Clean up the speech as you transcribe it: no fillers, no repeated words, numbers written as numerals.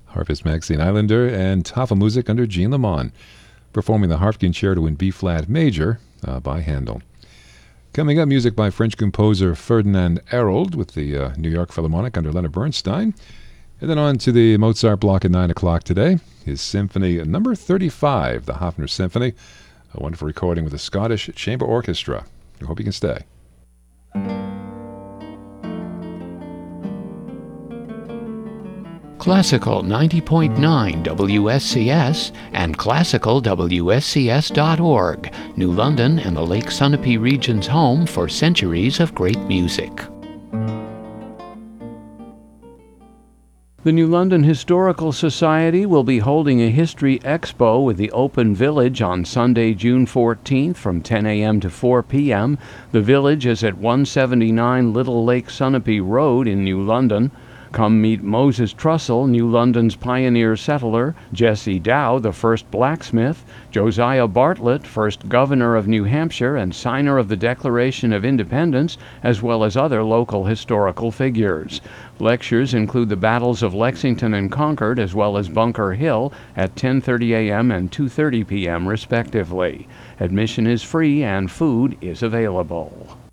Harvest Maxine Islander and Tafelmusik under Jean Lamont, performing the Harp Concerto in B-flat major by Handel. Coming up, music by French composer Ferdinand Arnold with the New York Philharmonic under Leonard Bernstein. And then on to the Mozart block at 9 o'clock today. His Symphony number 35, the Hofner Symphony, a wonderful recording with the Scottish Chamber Orchestra. I hope you can stay. Classical 90.9 WSCS and classicalwscs.org, New London and the Lake Sunapee region's home for centuries of great music. The New London Historical Society will be holding a History Expo with the Open Village on Sunday, June 14th from 10 a.m. to 4 p.m. The village is at 179 Little Lake Sunapee Road in New London. Come meet Moses Trussell, New London's pioneer settler, Jesse Dow, the first blacksmith, Josiah Bartlett, first governor of New Hampshire and signer of the Declaration of Independence, as well as other local historical figures. Lectures include the battles of Lexington and Concord, as well as Bunker Hill, at 10:30 a.m. and 2:30 p.m. respectively. Admission is free and food is available.